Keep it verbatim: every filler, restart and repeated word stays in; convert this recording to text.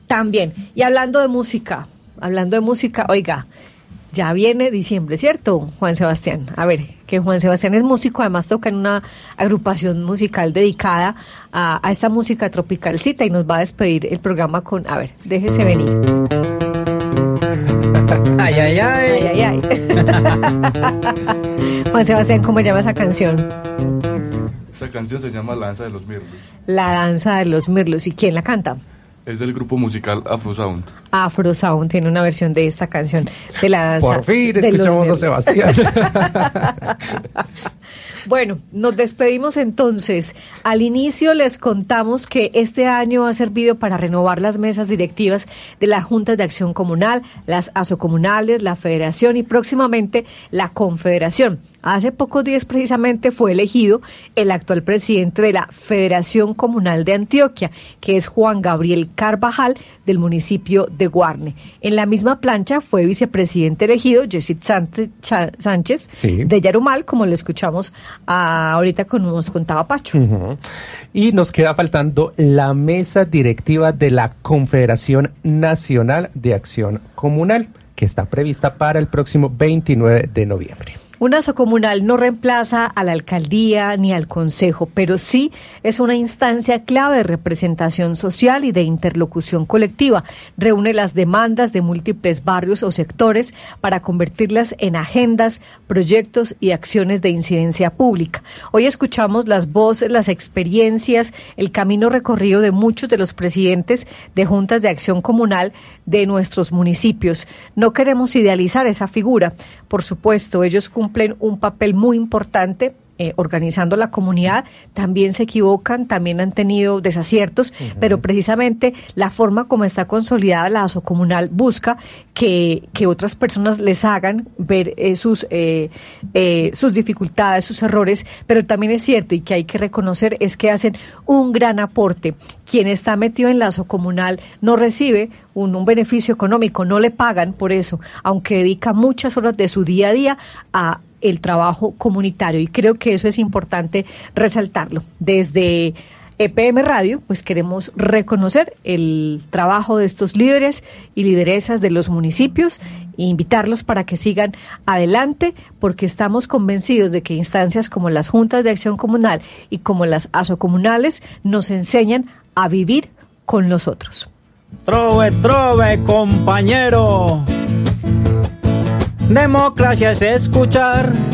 también. Y hablando de música, hablando de música, oiga, ya viene diciembre, ¿cierto, Juan Sebastián? A ver, que Juan Sebastián es músico, además toca en una agrupación musical dedicada a, a esta música tropicalcita y nos va a despedir el programa con, a ver, déjese venir. Ay, ay, ay. Ay, ay, ay. Juan Sebastián, ¿cómo llama esa canción? Esta canción se llama La Danza de los Mirlos. La Danza de los Mirlos. ¿Y quién la canta? Es del grupo musical Afro Sound. Afro Sound tiene una versión de esta canción de la danza. Por fin escuchamos a Sebastián. Bueno, nos despedimos entonces. Al inicio les contamos que este año ha servido para renovar las mesas directivas de las Juntas de Acción Comunal, las asocomunales, la Federación y próximamente la Confederación. Hace pocos días precisamente fue elegido el actual presidente de la Federación Comunal de Antioquia, que es Juan Gabriel Carvajal, del municipio de Guarne. En la misma plancha fue vicepresidente elegido Yesid Sánchez, sí, de Yarumal, como lo escuchamos a, ahorita como nos contaba Pacho. Uh-huh. Y nos queda faltando la mesa directiva de la Confederación Nacional de Acción Comunal, que está prevista para el próximo veintinueve de noviembre. Una asocomunal no reemplaza a la alcaldía ni al consejo, pero sí es una instancia clave de representación social y de interlocución colectiva. Reúne las demandas de múltiples barrios o sectores para convertirlas en agendas, proyectos y acciones de incidencia pública. Hoy escuchamos las voces, las experiencias, el camino recorrido de muchos de los presidentes de juntas de acción comunal de nuestros municipios. No queremos idealizar esa figura. Por supuesto, ellos cumplen cumplen un papel muy importante eh, organizando la comunidad, también se equivocan, también han tenido desaciertos, uh-huh. pero precisamente la forma como está consolidada la asocomunal busca que, que otras personas les hagan ver eh, sus, eh, eh, sus dificultades, sus errores, pero también es cierto y que hay que reconocer es que hacen un gran aporte. Quien está metido en la asocomunal no recibe un, un beneficio económico, no le pagan por eso, aunque dedica muchas horas de su día a día a el trabajo comunitario, y creo que eso es importante resaltarlo. Desde E P M Radio, pues queremos reconocer el trabajo de estos líderes y lideresas de los municipios e invitarlos para que sigan adelante, porque estamos convencidos de que instancias como las juntas de acción comunal y como las asocomunales nos enseñan a vivir con los otros. Trove, trove, compañero. Democracia es escuchar